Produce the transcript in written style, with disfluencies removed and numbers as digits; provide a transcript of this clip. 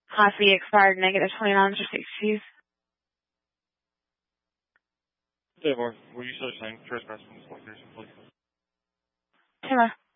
Class B expired negative 29 or 60s. Dave, will you start saying trespass from this location, please? Hello.